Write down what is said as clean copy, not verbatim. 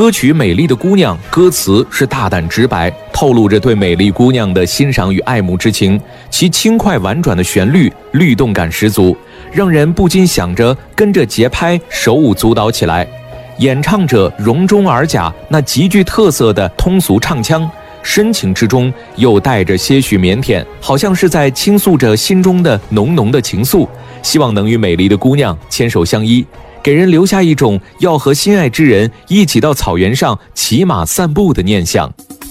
歌曲《美丽的姑娘》歌词是大胆直白，透露着对美丽姑娘的欣赏与爱慕之情。其轻快婉转的旋律，律动感十足，让人不禁想着跟着节拍手舞足蹈起来。演唱者容中而甲那极具特色的通俗唱腔，深情之中又带着些许腼腆，好像是在倾诉着心中的浓浓的情愫，希望能与美丽的姑娘牵手相依，给人留下一种要和心爱之人一起到草原上骑马散步的念想。